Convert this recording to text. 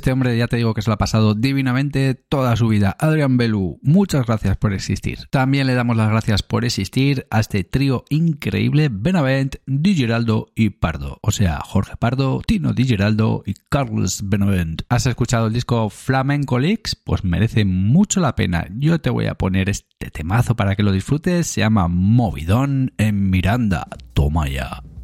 Este hombre ya te digo que se lo ha pasado divinamente toda su vida. Adrián Belu, muchas gracias por existir. También le damos las gracias por existir a este trío increíble: Benavent, Di Giraldo y Pardo. O sea, Jorge Pardo, Tino Di Giraldo y Carlos Benavent. ¿Has escuchado el disco Flamenco Leaks? Pues merece mucho la pena. Yo te voy a poner este temazo para que lo disfrutes. Se llama Movidón en Miranda. Toma ya.